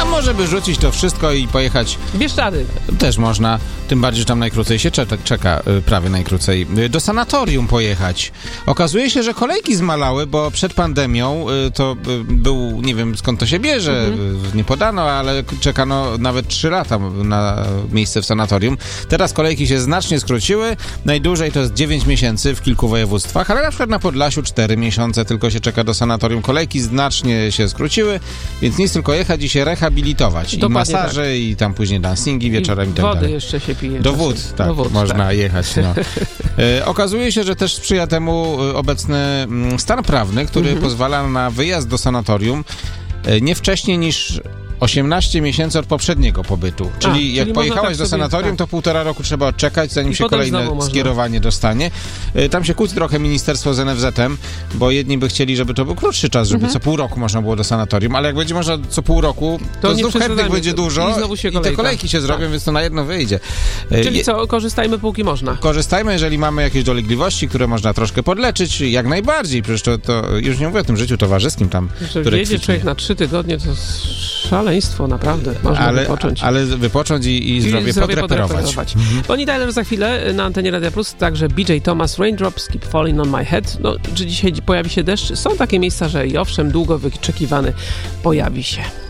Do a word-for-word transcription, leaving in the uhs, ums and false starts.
może by rzucić to wszystko i pojechać... Bieszczady. Też można, tym bardziej, że tam najkrócej się czeka, czeka prawie najkrócej, do sanatorium pojechać. Okazuje się, że kolejki zmalały, bo przed pandemią to był, nie wiem skąd to się bierze, mhm. nie podano, ale czekano nawet trzy lata na miejsce w sanatorium. Teraz kolejki się znacznie skróciły, najdłużej to jest dziewięć miesięcy w kilku województwach, ale na przykład na Podlasiu cztery miesiące tylko się czeka do sanatorium. Kolejki znacznie się skróciły, więc nic, tylko jechać i się rehabilitować. Dokładnie. I masaże, tak. I tam później dancingi wieczorem i, i tak wody dalej. jeszcze się pije. Do wód, tak, do wód, można tak. jechać. No. e, okazuje się, że też sprzyja temu obecny stan prawny, który mhm. pozwala na wyjazd do sanatorium e, nie wcześniej niż osiemnaście miesięcy od poprzedniego pobytu. Czyli A, jak czyli pojechałeś tak do sanatorium, sobie, tak. to półtora roku trzeba odczekać, zanim I się kolejne skierowanie dostanie. Tam się kłóci trochę ministerstwo z en ef zetem, bo jedni by chcieli, żeby to był krótszy czas, żeby mhm. co pół roku można było do sanatorium, ale jak będzie można co pół roku, to, to znów chętnych będzie dużo i, i te kolejki się zrobią, tak. więc to na jedno wyjdzie. Czyli co, korzystajmy póki można. Korzystajmy, jeżeli mamy jakieś dolegliwości, które można troszkę podleczyć, jak najbardziej. Przecież to, to już nie mówię o tym życiu towarzyskim tam, które jedzie człowiek na trzy tygodnie, to szaleństwo, naprawdę. Można ale, wypocząć. Ale wypocząć i, i zdrowie, I zdrowie podreperować. podreperować. Mhm. Bonnie Tyler za chwilę na antenie Radia Plus, także B J Thomas, Raindrops Keep Falling on My Head. No, czy dzisiaj pojawi się deszcz? Są takie miejsca, że i owszem, długo wyczekiwany pojawi się.